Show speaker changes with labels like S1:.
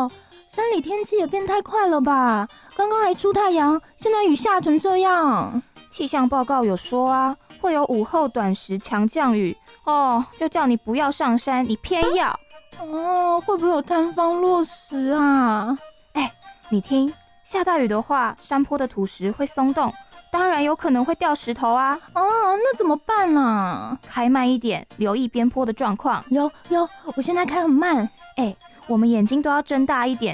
S1: 哦，山里天气也变太快了吧？刚刚还出太阳，现在雨下成这样。
S2: 气象报告有说啊，会有午后短时强降雨哦，就叫你不要上山，你偏要。
S1: 会不会有塌方落石啊？
S2: 你听，下大雨的话，山坡的土石会松动，当然有可能会掉石头啊。
S1: 那怎么办啊？
S2: 开慢一点，留意边坡的状况。
S1: 有，我现在开很慢。
S2: 我们眼睛都要睁大一点，